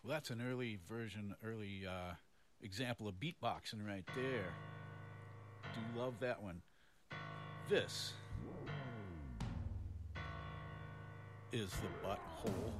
Well, that's an early version, early example of beatboxing right there. Do you love that one? This is the butthole